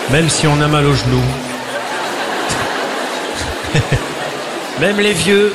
Même si on a mal aux genoux. Même les vieux.